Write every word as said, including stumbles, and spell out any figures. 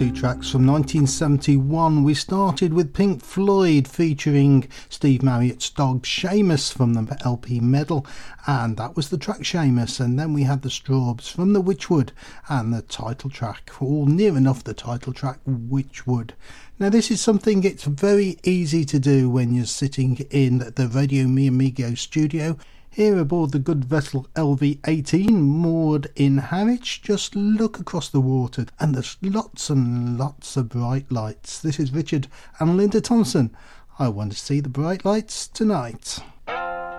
two tracks from nineteen seventy-one. We started with Pink Floyd featuring Steve Marriott's dog Seamus from the L P Medal, and that was the track Seamus. And then we had the Strawbs from the Witchwood and the title track, or near enough the title track, Witchwood. Now this is something it's very easy to do when you're sitting in the Radio Mi Amigo studio here aboard the good vessel L V eighteen, moored in Harwich. Just look across the water and there's lots and lots of bright lights. This is Richard and Linda Thompson. I want to see the bright lights tonight.